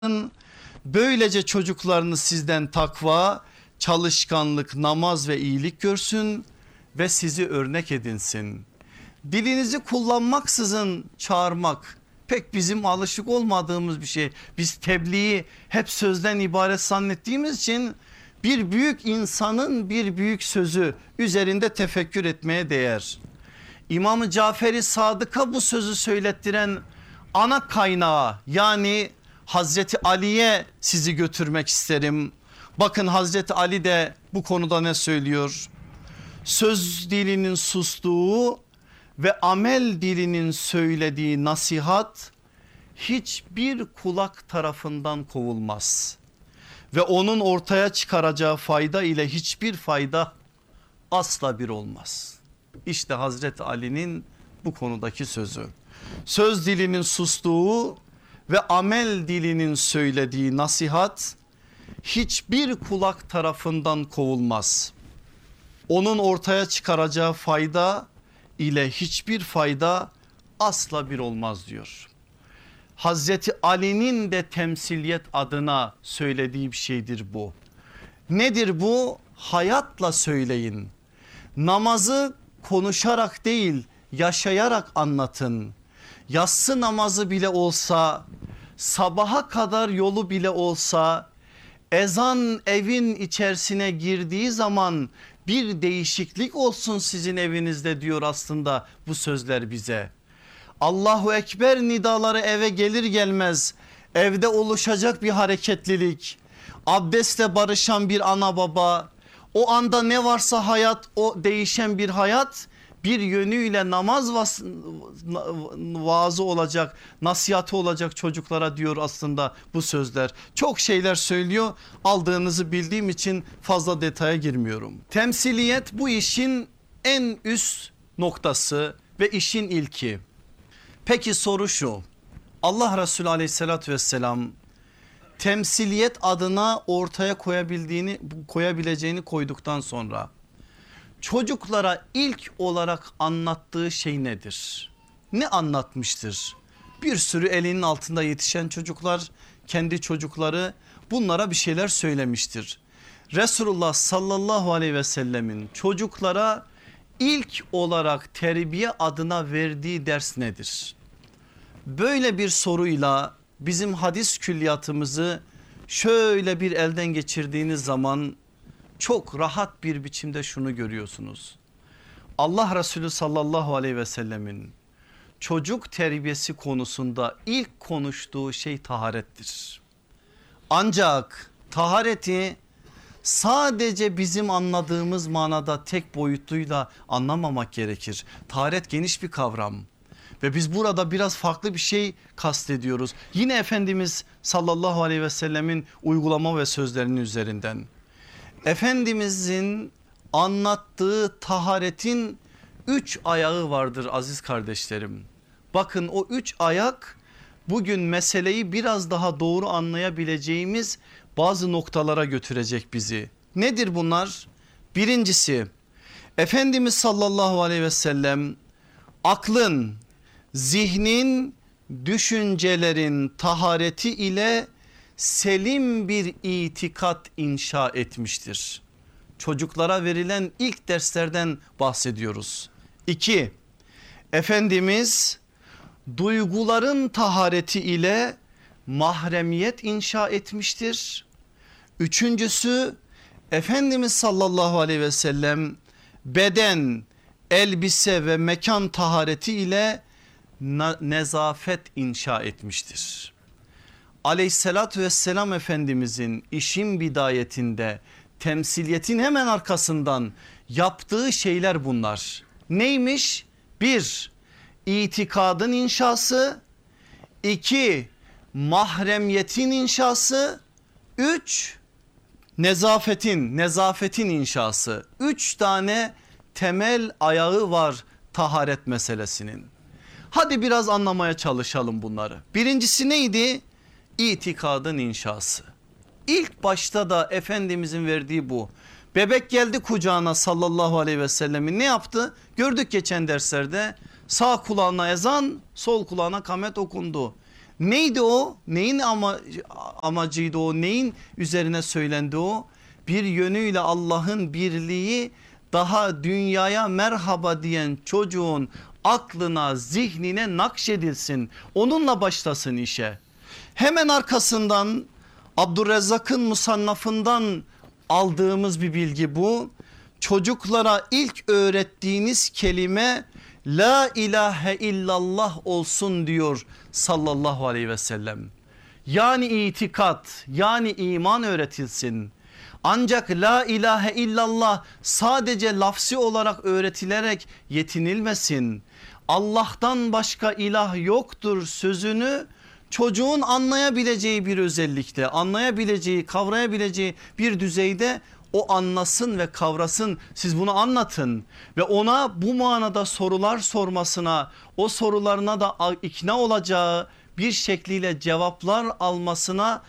Böylece çocuklarınız sizden takva, çalışkanlık, namaz ve iyilik görsün ve sizi örnek edinsin. Dilinizi kullanmaksızın çağırmak pek bizim alışık olmadığımız bir şey. Biz tebliği hep sözden ibaret zannettiğimiz için bir büyük insanın bir büyük sözü üzerinde tefekkür etmeye değer. İmam-ı Cafer-i Sadık'a bu sözü söylettiren ana kaynağı, yani Hazreti Ali'ye sizi götürmek isterim. Bakın Hazreti Ali de bu konuda ne söylüyor? Söz dilinin sustuğu ve amel dilinin söylediği nasihat hiçbir kulak tarafından kovulmaz. Ve onun ortaya çıkaracağı fayda ile hiçbir fayda asla bir olmaz. İşte Hazreti Ali'nin bu konudaki sözü. Söz dilinin sustuğu ve amel dilinin söylediği nasihat hiçbir kulak tarafından kovulmaz. Onun ortaya çıkaracağı fayda ile hiçbir fayda asla bir olmaz diyor. Hazreti Ali'nin de temsiliyet adına söylediği bir şeydir bu. Nedir bu? Hayatla söyleyin. Namazı konuşarak değil, yaşayarak anlatın. Yatsı namazı bile olsa, sabaha kadar yolu bile olsa, ezan evin içerisine girdiği zaman bir değişiklik olsun sizin evinizde diyor aslında bu sözler bize. Allahu Ekber nidaları eve gelir gelmez evde oluşacak bir hareketlilik, abdestle barışan bir ana baba, o anda ne varsa hayat, o değişen bir hayat bir yönüyle namaz vaazı olacak, nasihatı olacak çocuklara diyor aslında bu sözler. Çok şeyler söylüyor, aldığınızı bildiğim için fazla detaya girmiyorum. Temsiliyet bu işin en üst noktası ve işin ilki. Peki soru şu: Allah Resulü aleyhissalatü vesselam temsiliyet adına ortaya koyabileceğini koyduktan sonra çocuklara ilk olarak anlattığı şey nedir? Ne anlatmıştır? Bir sürü elinin altında yetişen çocuklar, kendi çocukları, bunlara bir şeyler söylemiştir. Resulullah sallallahu aleyhi ve sellemin çocuklara ilk olarak terbiye adına verdiği ders nedir? Böyle bir soruyla bizim hadis külliyatımızı şöyle bir elden geçirdiğiniz zaman çok rahat bir biçimde şunu görüyorsunuz. Allah Resulü sallallahu aleyhi ve sellemin çocuk terbiyesi konusunda ilk konuştuğu şey taharettir. Ancak tahareti sadece bizim anladığımız manada tek boyutluyla anlamamak gerekir. Taharet geniş bir kavram ve biz burada biraz farklı bir şey kastediyoruz. Yine Efendimiz sallallahu aleyhi ve sellemin uygulama ve sözlerinin üzerinden. Efendimizin anlattığı taharetin 3 ayağı vardır aziz kardeşlerim. Bakın o 3 ayak bugün meseleyi biraz daha doğru anlayabileceğimiz bazı noktalara götürecek bizi. Nedir bunlar? Birincisi, Efendimiz sallallahu aleyhi ve sellem aklın, zihnin, düşüncelerin tahareti ile selim bir itikat inşa etmiştir. Çocuklara verilen ilk derslerden bahsediyoruz. 2. Efendimiz duyguların tahareti ile mahremiyet inşa etmiştir. Üçüncüsü, Efendimiz sallallahu aleyhi ve sellem beden, elbise ve mekan tahareti ile nezafet inşa etmiştir. Aleyhissalatü vesselam Efendimizin işin bidayetinde, temsiliyetin hemen arkasından yaptığı şeyler bunlar. Neymiş? 1. İtikadın inşası. 2. Mahremiyetin inşası. 3. Nezafetin inşası. 3 tane temel ayağı var taharet meselesinin. Hadi biraz anlamaya çalışalım bunları. Birincisi neydi? İtikadın inşası. İlk başta da Efendimizin verdiği bu. Bebek geldi kucağına sallallahu aleyhi ve sellemin, ne yaptı? Gördük geçen derslerde, sağ kulağına ezan, sol kulağına kamet okundu. Neydi o? Neyin amacıydı o? Neyin üzerine söylendi o? Bir yönüyle Allah'ın birliği daha dünyaya merhaba diyen çocuğun aklına, zihnine nakşedilsin. Onunla başlasın işe. Hemen arkasından Abdurrezzak'ın musannafından aldığımız bir bilgi bu. Çocuklara ilk öğrettiğiniz kelime la ilahe illallah olsun diyor sallallahu aleyhi ve sellem. Yani itikat, yani iman öğretilsin. Ancak la ilahe illallah sadece lafsi olarak öğretilerek yetinilmesin. Allah'tan başka ilah yoktur sözünü çocuğun anlayabileceği bir özellikte, anlayabileceği, kavrayabileceği bir düzeyde o anlasın ve kavrasın. Siz bunu anlatın ve ona bu manada sorular sormasına, o sorularına da ikna olacağı bir şekliyle cevaplar almasına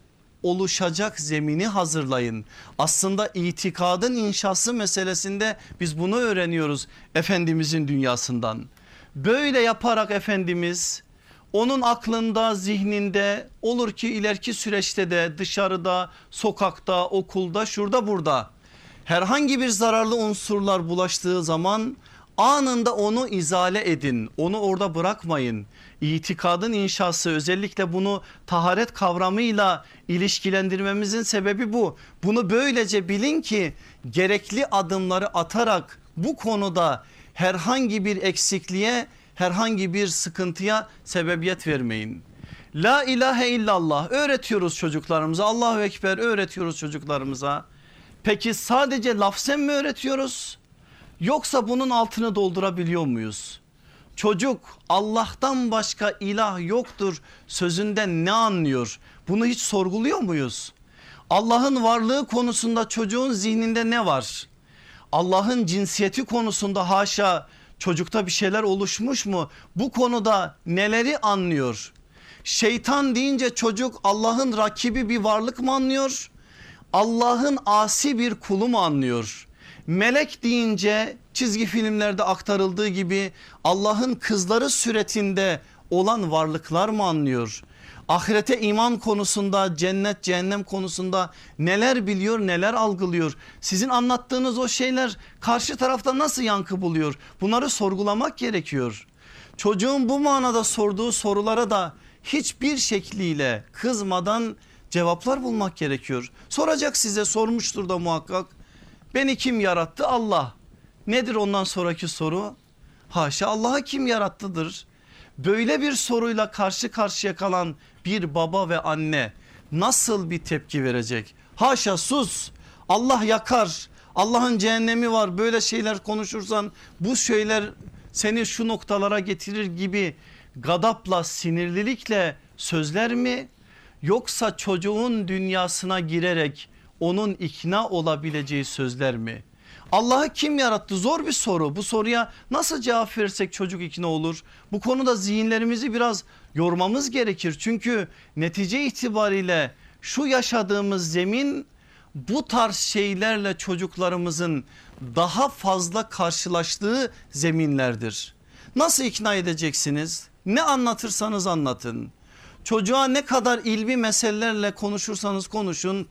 oluşacak zemini hazırlayın. Aslında itikadın inşası meselesinde biz bunu öğreniyoruz Efendimizin dünyasından. Böyle yaparak Efendimiz onun aklında, zihninde, olur ki ileriki süreçte de dışarıda, sokakta, okulda, şurada burada herhangi bir zararlı unsurlar bulaştığı zaman anında onu izale edin. Onu orada bırakmayın. İtikadın inşası, özellikle bunu taharet kavramıyla ilişkilendirmemizin sebebi bu. Bunu böylece bilin ki gerekli adımları atarak bu konuda herhangi bir eksikliğe, herhangi bir sıkıntıya sebebiyet vermeyin. La ilahe illallah öğretiyoruz çocuklarımıza, Allahu Ekber öğretiyoruz çocuklarımıza. Peki sadece lafzen mi öğretiyoruz? Yoksa bunun altını doldurabiliyor muyuz? Çocuk Allah'tan başka ilah yoktur sözünden ne anlıyor? Bunu hiç sorguluyor muyuz? Allah'ın varlığı konusunda çocuğun zihninde ne var? Allah'ın cinsiyeti konusunda haşa çocukta bir şeyler oluşmuş mu? Bu konuda neleri anlıyor? Şeytan deyince çocuk Allah'ın rakibi bir varlık mı anlıyor? Allah'ın asi bir kulu mu anlıyor? Melek deyince çizgi filmlerde aktarıldığı gibi Allah'ın kızları suretinde olan varlıklar mı anlıyor? Ahirete iman konusunda, cennet cehennem konusunda neler biliyor, neler algılıyor? Sizin anlattığınız o şeyler karşı tarafta nasıl yankı buluyor? Bunları sorgulamak gerekiyor. Çocuğun bu manada sorduğu sorulara da hiçbir şekliyle kızmadan cevaplar bulmak gerekiyor. Soracak, size sormuştur da muhakkak. Beni kim yarattı? Allah. Nedir ondan sonraki soru? Haşa, Allah'ı kim yarattıdır? Böyle bir soruyla karşı karşıya kalan bir baba ve anne nasıl bir tepki verecek? Haşa, sus, Allah yakar, Allah'ın cehennemi var, böyle şeyler konuşursan bu şeyler seni şu noktalara getirir gibi gadapla, sinirlilikle sözler mi? Yoksa çocuğun dünyasına girerek onun ikna olabileceği sözler mi? Allah'ı kim yarattı? Zor bir soru. Bu soruya nasıl cevap verirsek çocuk ikna olur? Bu konuda zihinlerimizi biraz yormamız gerekir. Çünkü netice itibariyle şu yaşadığımız zemin bu tarz şeylerle çocuklarımızın daha fazla karşılaştığı zeminlerdir. Nasıl ikna edeceksiniz? Ne anlatırsanız anlatın. Çocuğa ne kadar ilmi meselelerle konuşursanız konuşun,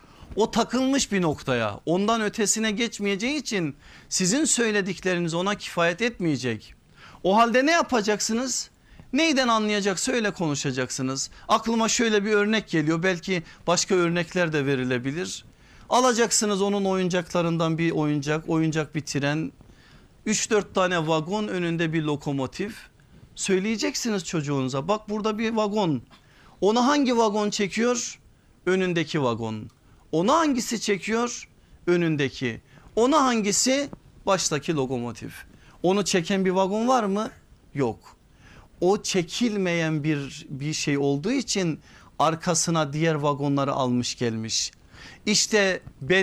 o takılmış bir noktaya, ondan ötesine geçmeyeceği için sizin söyledikleriniz ona kifayet etmeyecek. O halde ne yapacaksınız? Neyden anlayacaksa öyle konuşacaksınız. Aklıma şöyle bir örnek geliyor, belki başka örnekler de verilebilir. Alacaksınız onun oyuncaklarından bir oyuncak bir tren, 3-4 tane vagon, önünde bir lokomotif. Söyleyeceksiniz çocuğunuza, bak burada bir vagon. Onu hangi vagon çekiyor? Önündeki vagon. Onu hangisi çekiyor? Önündeki. Onu hangisi? Baştaki lokomotif. Onu çeken bir vagon var mı? Yok. O çekilmeyen bir şey olduğu için arkasına diğer vagonları almış gelmiş. İşte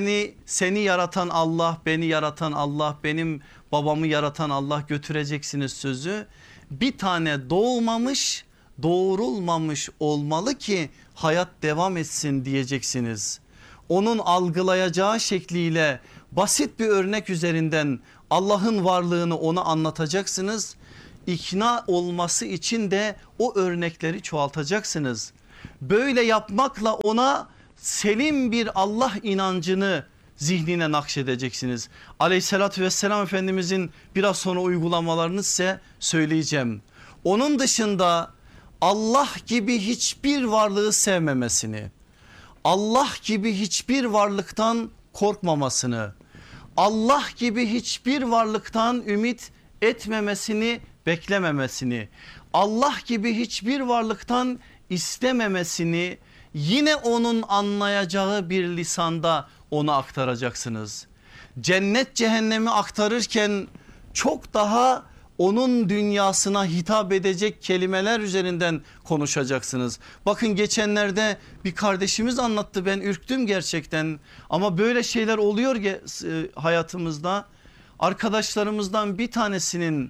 seni yaratan Allah, beni yaratan Allah, benim babamı yaratan Allah götüreceksiniz sözü bir tane doğmamış, doğurulmamış olmalı ki hayat devam etsin diyeceksiniz. Onun algılayacağı şekliyle basit bir örnek üzerinden Allah'ın varlığını ona anlatacaksınız. ikna olması için de o örnekleri çoğaltacaksınız. Böyle yapmakla ona selim bir Allah inancını zihnine nakşedeceksiniz. Aleyhissalatü vesselam Efendimizin biraz sonra uygulamalarını size söyleyeceğim. Onun dışında Allah gibi hiçbir varlığı sevmemesini, Allah gibi hiçbir varlıktan korkmamasını, Allah gibi hiçbir varlıktan ümit etmemesini, beklememesini, Allah gibi hiçbir varlıktan istememesini yine onun anlayacağı bir lisanda ona aktaracaksınız. Cennet cehennemi aktarırken çok daha onun dünyasına hitap edecek kelimeler üzerinden konuşacaksınız. Bakın geçenlerde bir kardeşimiz anlattı, ben ürktüm gerçekten, ama böyle şeyler oluyor hayatımızda. Arkadaşlarımızdan bir tanesinin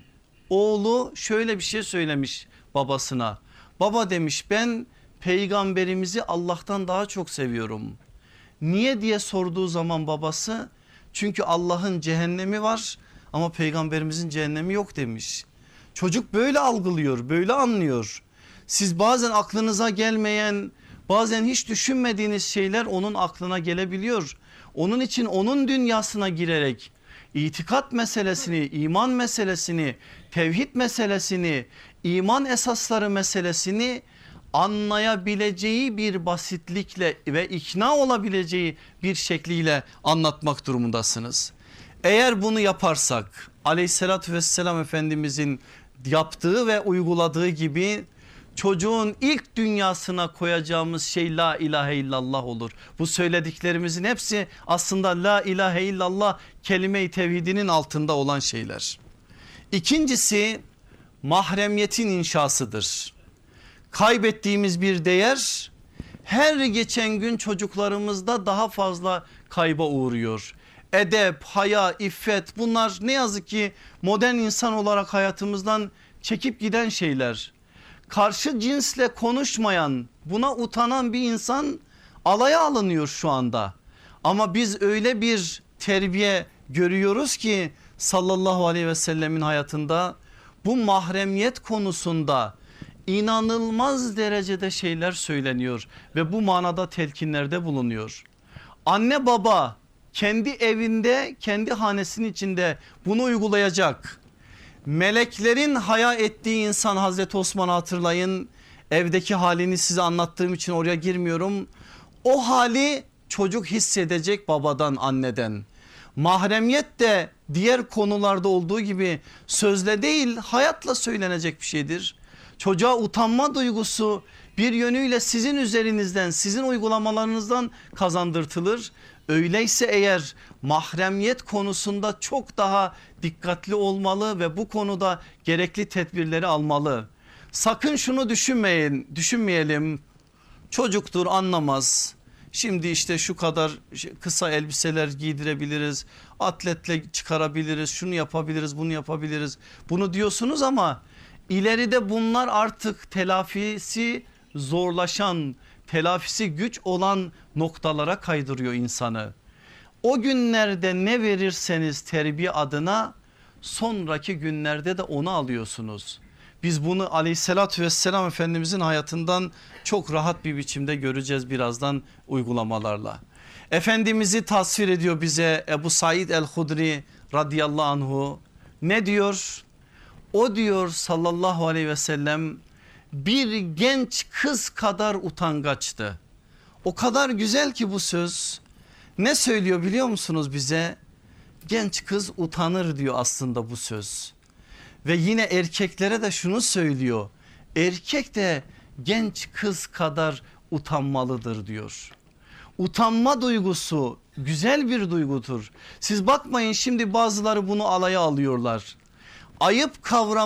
oğlu şöyle bir şey söylemiş babasına. Baba demiş, ben peygamberimizi Allah'tan daha çok seviyorum. Niye diye sorduğu zaman babası, çünkü Allah'ın cehennemi var ama peygamberimizin cehennemi yok demiş. Çocuk böyle algılıyor, böyle anlıyor. Siz bazen aklınıza gelmeyen, bazen hiç düşünmediğiniz şeyler onun aklına gelebiliyor. Onun için onun dünyasına girerek itikat meselesini, iman meselesini, tevhid meselesini, iman esasları meselesini anlayabileceği bir basitlikle ve ikna olabileceği bir şekliyle anlatmak durumundasınız. Eğer bunu yaparsak aleyhissalatü vesselam Efendimizin yaptığı ve uyguladığı gibi çocuğun ilk dünyasına koyacağımız şey la ilahe illallah olur. Bu söylediklerimizin hepsi aslında la ilahe illallah kelime-i tevhidinin altında olan şeyler. İkincisi mahremiyetin inşasıdır. Kaybettiğimiz bir değer her geçen gün çocuklarımızda daha fazla kayba uğruyor. Edep, haya, iffet, bunlar ne yazık ki modern insan olarak hayatımızdan çekip giden şeyler. Karşı cinsle konuşmayan, buna utanan bir insan alaya alınıyor şu anda. Ama biz öyle bir terbiye görüyoruz ki sallallahu aleyhi ve sellemin hayatında bu mahremiyet konusunda inanılmaz derecede şeyler söyleniyor ve bu manada telkinlerde bulunuyor. Anne baba kendi evinde, kendi hanesinin içinde bunu uygulayacak. Meleklerin haya ettiği insan Hazreti Osman'ı hatırlayın. Evdeki halini size anlattığım için oraya girmiyorum. O hali çocuk hissedecek babadan, anneden. Mahremiyet de diğer konularda olduğu gibi sözle değil, hayatla söylenecek bir şeydir. Çocuğa utanma duygusu bir yönüyle sizin üzerinizden, sizin uygulamalarınızdan kazandırtılır. Öyleyse eğer mahremiyet konusunda çok daha dikkatli olmalı ve bu konuda gerekli tedbirleri almalı. Sakın şunu düşünmeyelim, çocuktur anlamaz. Şimdi işte şu kadar kısa elbiseler giydirebiliriz, atletle çıkarabiliriz, şunu yapabiliriz, bunu yapabiliriz. Bunu diyorsunuz ama ileride bunlar artık telafisi zorlaşan, telafisi güç olan noktalara kaydırıyor insanı. O günlerde ne verirseniz terbiye adına sonraki günlerde de onu alıyorsunuz. Biz bunu aleyhissalatü vesselam Efendimizin hayatından çok rahat bir biçimde göreceğiz birazdan uygulamalarla. Efendimiz'i tasvir ediyor bize Ebu Said el-Hudri radıyallahu anhu. Ne diyor? O diyor sallallahu aleyhi ve sellem bir genç kız kadar utangaçtı. O kadar güzel ki bu söz. Ne söylüyor biliyor musunuz bize? Genç kız utanır diyor aslında bu söz. Ve yine erkeklere de şunu söylüyor. Erkek de genç kız kadar utanmalıdır diyor. Utanma duygusu güzel bir duygudur. Siz bakmayın, şimdi bazıları bunu alaya alıyorlar. Ayıp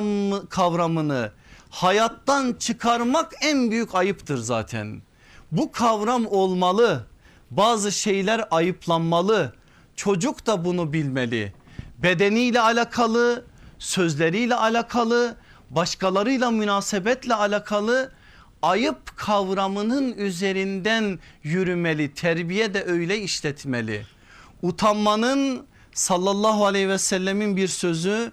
kavramını hayattan çıkarmak en büyük ayıptır zaten. Bu kavram olmalı. Bazı şeyler ayıplanmalı. Çocuk da bunu bilmeli. Bedeniyle alakalı, sözleriyle alakalı, başkalarıyla münasebetle alakalı ayıp kavramının üzerinden yürümeli. Terbiye de öyle işletmeli. Utanmanın sallallahu aleyhi ve sellemin bir sözü,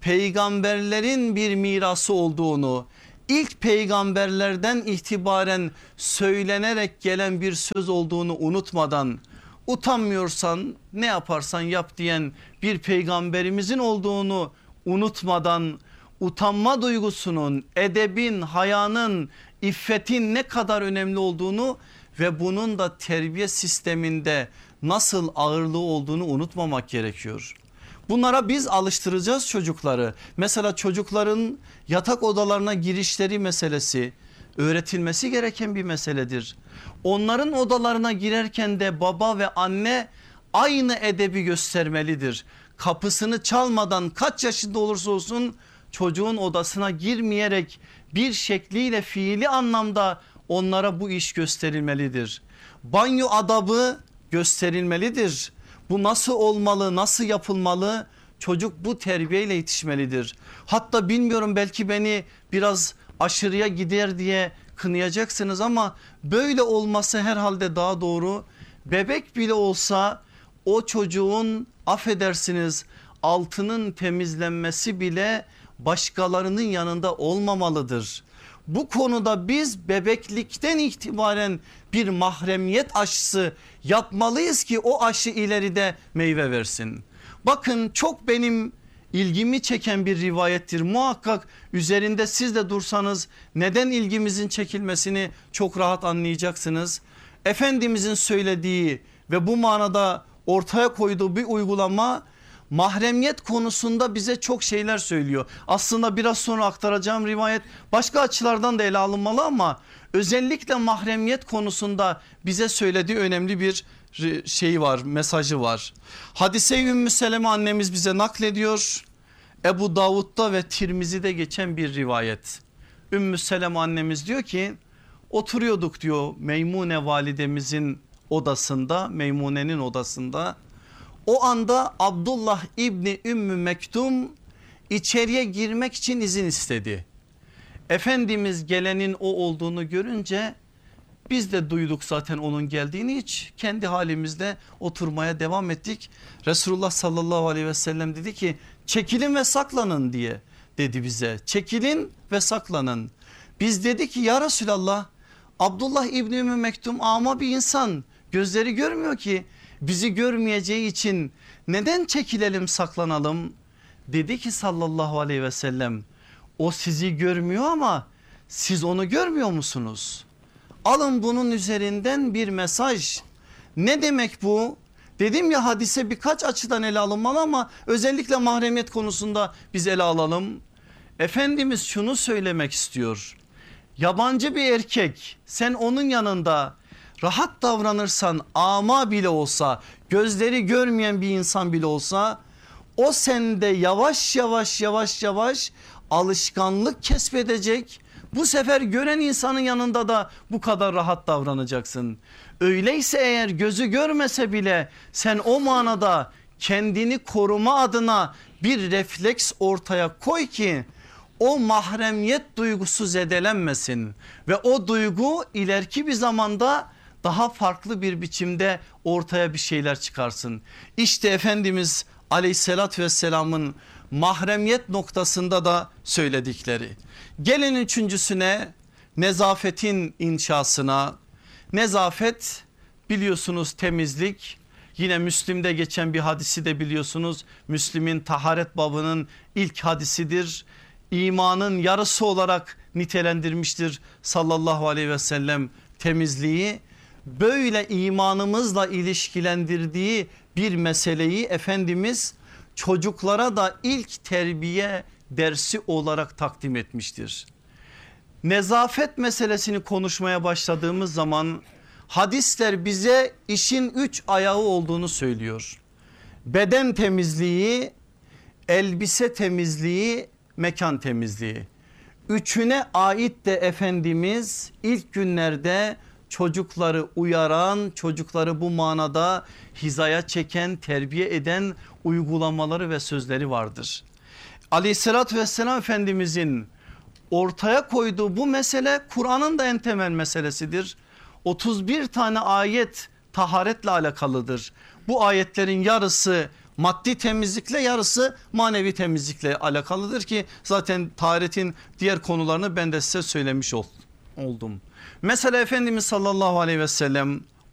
peygamberlerin bir mirası olduğunu, ilk peygamberlerden itibaren söylenerek gelen bir söz olduğunu unutmadan, utanmıyorsan ne yaparsan yap diyen bir peygamberimizin olduğunu unutmadan, utanma duygusunun, edebin, hayanın, iffetin ne kadar önemli olduğunu ve bunun da terbiye sisteminde nasıl ağırlığı olduğunu unutmamak gerekiyor. Bunlara biz alıştıracağız çocukları. Mesela çocukların yatak odalarına girişleri meselesi öğretilmesi gereken bir meseledir. Onların odalarına girerken de baba ve anne aynı edebi göstermelidir. Kapısını çalmadan kaç yaşında olursa olsun çocuğun odasına girmeyerek bir şekliyle fiili anlamda onlara bu iş gösterilmelidir. Banyo adabı gösterilmelidir. Bu nasıl olmalı, nasıl yapılmalı? Çocuk bu terbiyeyle yetişmelidir. Hatta bilmiyorum, belki beni biraz aşırıya gider diye kınayacaksınız ama böyle olması herhalde daha doğru. Bebek bile olsa o çocuğun, affedersiniz, altının temizlenmesi bile başkalarının yanında olmamalıdır. Bu konuda biz bebeklikten itibaren bir mahremiyet aşısı yapmalıyız ki o aşı ileride meyve versin. Bakın, çok benim ilgimi çeken bir rivayettir. Muhakkak üzerinde siz de dursanız neden ilgimizin çekilmesini çok rahat anlayacaksınız. Efendimizin söylediği ve bu manada ortaya koyduğu bir uygulama mahremiyet konusunda bize çok şeyler söylüyor. Aslında biraz sonra aktaracağım rivayet başka açılardan da ele alınmalı ama özellikle mahremiyet konusunda bize söylediği önemli bir şey var, mesajı var. Hadise-i Ümmü Seleme annemiz bize naklediyor. Ebu Davud'da ve Tirmizi'de geçen bir rivayet. Ümmü Seleme annemiz diyor ki, oturuyorduk diyor Meymune validemizin odasında, Meymune'nin odasında. O anda Abdullah İbni Ümmü Mektum içeriye girmek için izin istedi. Efendimiz gelenin o olduğunu görünce biz de duyduk zaten onun geldiğini, hiç kendi halimizde oturmaya devam ettik. Resulullah sallallahu aleyhi ve sellem dedi ki çekilin ve saklanın diye dedi bize, çekilin ve saklanın. Biz dedik ki ya Resulallah, Abdullah İbni Ümmü Mektum ama bir insan, gözleri görmüyor ki, bizi görmeyeceği için neden çekilelim, saklanalım? Dedi ki sallallahu aleyhi ve sellem, o sizi görmüyor ama siz onu görmüyor musunuz? Alın bunun üzerinden bir mesaj. Ne demek bu? Dedim ya, hadise birkaç açıdan ele alınmalı ama özellikle mahremiyet konusunda biz ele alalım. Efendimiz şunu söylemek istiyor. Yabancı bir erkek, sen onun yanında rahat davranırsan, ama bile olsa, gözleri görmeyen bir insan bile olsa, o sende yavaş yavaş alışkanlık kesbedecek. Bu sefer gören insanın yanında da bu kadar rahat davranacaksın. Öyleyse eğer gözü görmese bile sen o manada kendini koruma adına bir refleks ortaya koy ki o mahremiyet duygusu zedelenmesin ve o duygu ileriki bir zamanda daha farklı bir biçimde ortaya bir şeyler çıkarsın. İşte Efendimiz aleyhissalatü vesselamın mahremiyet noktasında da söyledikleri. Gelin üçüncüsüne, nezafetin inşasına. Nezafet biliyorsunuz temizlik. Yine Müslim'de geçen bir hadisi de biliyorsunuz. Müslim'in taharet babının ilk hadisidir. İmanın yarısı olarak nitelendirmiştir sallallahu aleyhi ve sellem temizliği. Böyle imanımızla ilişkilendirdiği bir meseleyi Efendimiz çocuklara da ilk terbiye dersi olarak takdim etmiştir. Nezafet meselesini konuşmaya başladığımız zaman hadisler bize işin 3 ayağı olduğunu söylüyor. Beden temizliği, elbise temizliği, mekan temizliği. Üçüne ait de Efendimiz ilk günlerde çocukları uyaran, çocukları bu manada hizaya çeken, terbiye eden uygulamaları ve sözleri vardır. Aleyhissalatü vesselam Efendimizin ortaya koyduğu bu mesele Kur'an'ın da en temel meselesidir. 31 tane ayet taharetle alakalıdır. Bu ayetlerin yarısı Maddi temizlikle, yarısı manevi temizlikle alakalıdır ki zaten taharetin diğer konularını ben de size söylemiş oldum. Mesela Efendimiz sallallahu aleyhi ve sellem